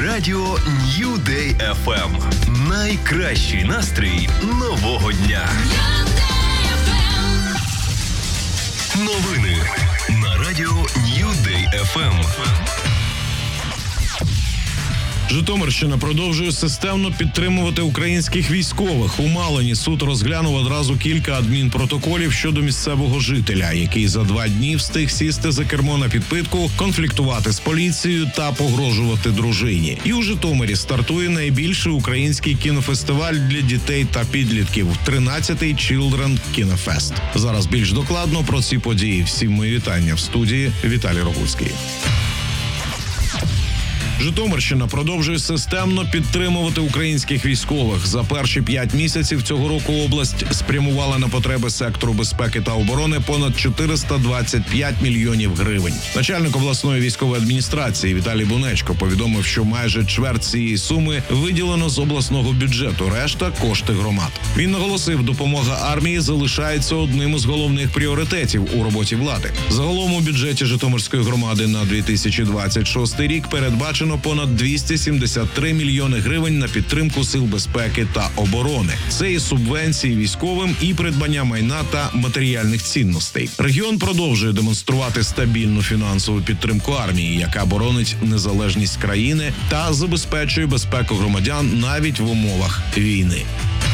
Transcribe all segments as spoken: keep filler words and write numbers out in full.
Радіо New Day еф ем. Найкращий настрій нового дня. Новини на Радіо New Day еф ем. Житомирщина продовжує системно підтримувати українських військових. У Малині суд розглянув одразу кілька адмінпротоколів щодо місцевого жителя, який за два дні встиг сісти за кермо на підпитку, конфліктувати з поліцією та погрожувати дружині. І у Житомирі стартує найбільший український кінофестиваль для дітей та підлітків – тринадцятий Children Kino Fest. Зараз більш докладно про ці події. Всім мої вітання в студії. Віталій Рогуцький. Житомирщина продовжує системно підтримувати українських військових. За перші п'ять місяців цього року область спрямувала на потреби сектору безпеки та оборони понад чотириста двадцять п'ять мільйонів гривень. Начальник обласної військової адміністрації Віталій Бунечко повідомив, що майже чверть цієї суми виділено з обласного бюджету, решта – кошти громад. Він наголосив, допомога армії залишається одним із головних пріоритетів у роботі влади. Загалом у бюджеті Житомирської громади на дві тисячі двадцять шостий рік передбачено понад двісті сімдесят три мільйони гривень на підтримку сил безпеки та оборони. Це і субвенції військовим, і придбання майна та матеріальних цінностей. Регіон продовжує демонструвати стабільну фінансову підтримку армії, яка боронить незалежність країни та забезпечує безпеку громадян навіть в умовах війни.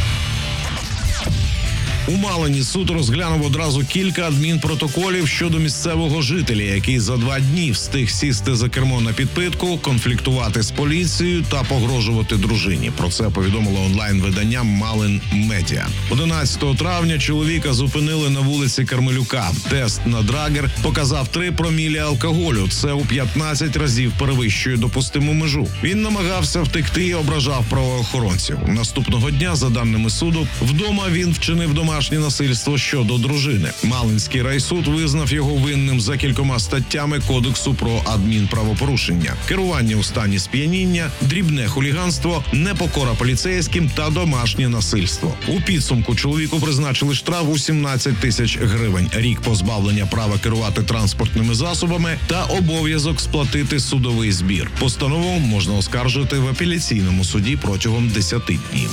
У Малині суд розглянув одразу кілька адмінпротоколів щодо місцевого жителя, який за два дні встиг сісти за кермо на підпитку, конфліктувати з поліцією та погрожувати дружині. Про це повідомило онлайн-видання «Малин Медіа». одинадцятого травня чоловіка зупинили на вулиці Кармелюка. Тест на драгер показав три промілі алкоголю. Це у п'ятнадцять разів перевищує допустиму межу. Він намагався втекти і ображав правоохоронців. Наступного дня, за даними суду, вдома він вчинив домашнє Домашнє насильство щодо дружини. Малинський райсуд визнав його винним за кількома статтями Кодексу про адмінправопорушення: керування у стані сп'яніння, дрібне хуліганство, непокора поліцейським та домашнє насильство. У підсумку чоловіку призначили штраф у сімнадцять тисяч гривень, рік позбавлення права керувати транспортними засобами та обов'язок сплатити судовий збір. Постанову можна оскаржити в апеляційному суді протягом десяти днів.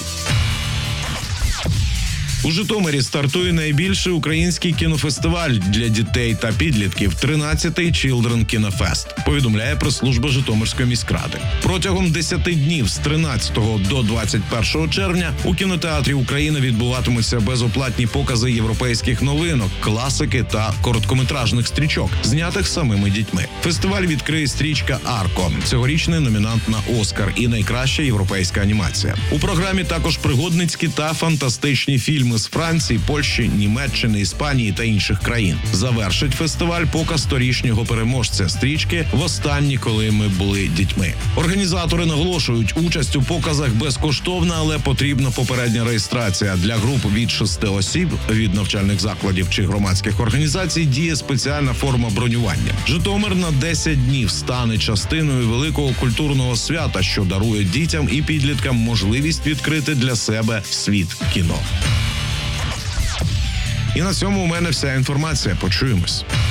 У Житомирі стартує найбільший український кінофестиваль для дітей та підлітків – тринадцятий Children Kino Fest, повідомляє прес-служба Житомирської міськради. Протягом десяти днів з тринадцятого до двадцять першого червня у кінотеатрі «Україна» відбуватимуться безоплатні покази європейських новинок, класики та короткометражних стрічок, знятих самими дітьми. Фестиваль відкриє стрічка «Арко» – цьогорічний номінант на «Оскар» і найкраща європейська анімація. У програмі також пригодницькі та фантастичні фільми з Франції, Польщі, Німеччини, Іспанії та інших країн. Завершить фестиваль показ торішнього переможця стрічки «Востаннє, коли ми були дітьми». Організатори наголошують, участь у показах безкоштовна, але потрібна попередня реєстрація. Для груп від шести осіб, від навчальних закладів чи громадських організацій діє спеціальна форма бронювання. Житомир на десять днів стане частиною великого культурного свята, що дарує дітям і підліткам можливість відкрити для себе світ кіно. І на цьому у мене вся інформація. Почуємось.